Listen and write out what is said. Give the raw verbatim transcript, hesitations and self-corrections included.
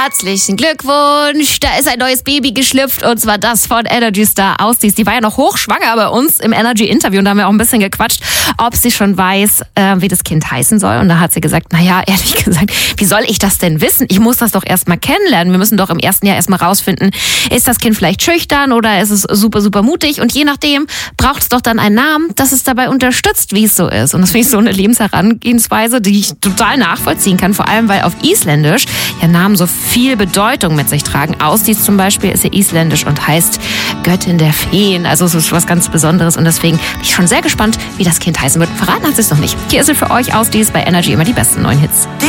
Herzlichen Glückwunsch, da ist ein neues Baby geschlüpft und zwar das von Energy Star Ausdies. Die war ja noch hochschwanger bei uns im Energy-Interview und da haben wir auch ein bisschen gequatscht, ob sie schon weiß, äh, wie das Kind heißen soll. Und da hat sie gesagt, naja, ehrlich gesagt, wie soll ich das denn wissen? Ich muss das doch erstmal kennenlernen. Wir müssen doch im ersten Jahr erstmal rausfinden, ist das Kind vielleicht schüchtern oder ist es super, super mutig? Und je nachdem braucht es doch dann einen Namen, das es dabei unterstützt, wie es so ist. Und das finde ich so eine Lebensherangehensweise, die ich total nachvollziehen kann, vor allem weil auf Isländisch ja Namen so viel Bedeutung mit sich tragen. Ausdies zum Beispiel ist ja isländisch und heißt Göttin der Feen. Also es ist was ganz Besonderes und deswegen bin ich schon sehr gespannt, wie das Kind heißen wird. Verraten hat sie es noch nicht. Hier ist es für euch Ausdies bei Energy immer die besten neuen Hits.